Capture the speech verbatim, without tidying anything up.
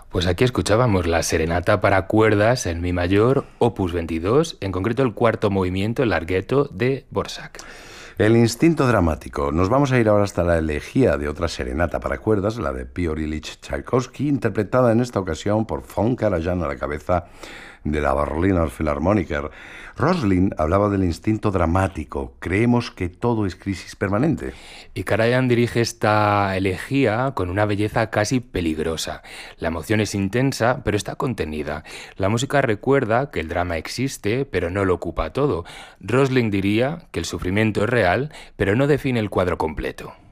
Pues aquí escuchábamos la Serenata para cuerdas en mi mayor, opus veintidós, en concreto el cuarto movimiento, el larghetto de Dvořák. El instinto dramático. Nos vamos a ir ahora hasta la elegía de otra serenata para cuerdas, la de Pyotr Ilich Tchaikovsky, interpretada en esta ocasión por Von Karajan a la cabeza de la Berliner Philharmoniker. Rosling hablaba del instinto dramático. Creemos que todo es crisis permanente. Y Karajan dirige esta elegía con una belleza casi peligrosa. La emoción es intensa, pero está contenida. La música recuerda que el drama existe, pero no lo ocupa todo. Rosling diría que el sufrimiento es real, pero no define el cuadro completo.